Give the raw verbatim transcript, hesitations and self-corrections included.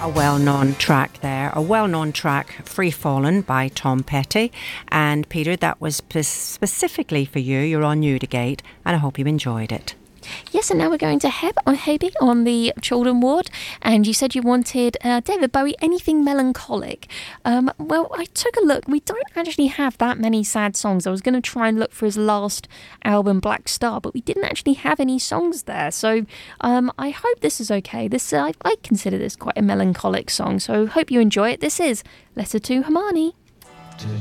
A well-known track there, a well-known track, Free Fallin' by Tom Petty. And Peter, that was spe- specifically for you. You're on Newdigate, and I hope you enjoyed it. Yes, and now we're going to Heb on Hebe on the Children Ward, and you said you wanted uh, David Bowie, anything melancholic. Um, well, I took a look. We don't actually have that many sad songs. I was going to try and look for his last album, Black Star, but we didn't actually have any songs there. So um, I hope this is okay. This uh, I, I consider this quite a melancholic song, so hope you enjoy it. This is Letter to Hermione.